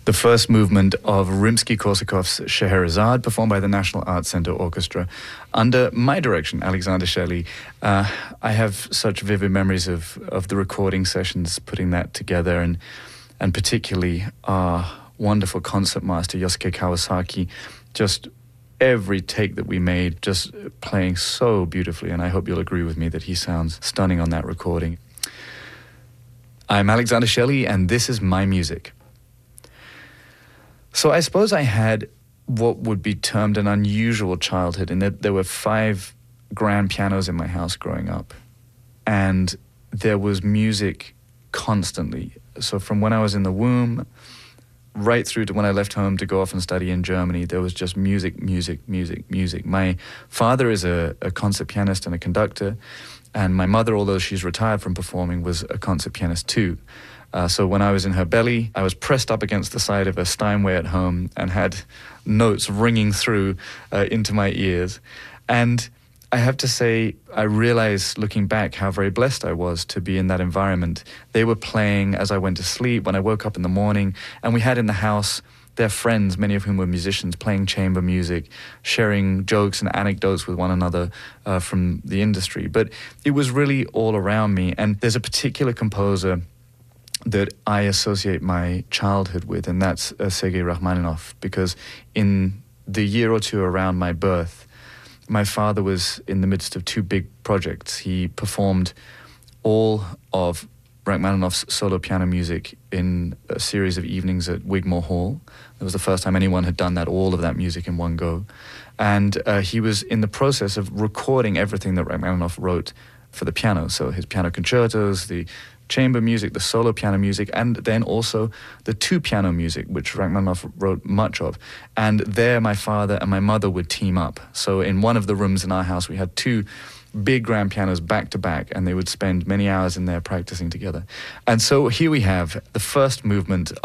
the first movement of Rimsky-Korsakov's Scheherazade, performed by the National Arts Center Orchestra under my direction, Alexander Shelley. I have such vivid memories of the recording sessions, putting that together, and particularly our wonderful concert master, Yosuke Kawasaki, just every take that we made, just playing so beautifully, and I hope you'll agree with me that he sounds stunning on that recording. I'm Alexander Shelley, and this is my music. So I suppose I had what would be termed an unusual childhood, in that there were 5 grand pianos in my house growing up, and there was music constantly. So from when I was in the womb right through to when I left home to go off and study in Germany, there was just music, music, music, music. My father is a concert pianist and a conductor, and my mother, although she's retired from performing, was a concert pianist too. So when I was in her belly, I was pressed up against the side of a Steinway at home and had notes ringing through into my ears. And I have to say, I realize, looking back, how very blessed I was to be in that environment. They were playing as I went to sleep, when I woke up in the morning, and we had in the house their friends, many of whom were musicians, playing chamber music, sharing jokes and anecdotes with one another from the industry. But it was really all around me. And there's a particular composer that I associate my childhood with, and that's Sergei Rachmaninoff, because in the year or two around my birth, my father was in the midst of 2 big projects. He performed all of Rachmaninoff's solo piano music in a series of evenings at Wigmore Hall. It was the first time anyone had done that, all of that music in one go. And he was in the process of recording everything that Rachmaninoff wrote for the piano, so his piano concertos, the chamber music, the solo piano music, and then also the 2 piano music, which Rachmaninoff wrote much of. And there my father and my mother would team up. So in one of the rooms in our house, we had 2 big grand pianos back to back, and they would spend many hours in there practicing together. And so here we have the first movement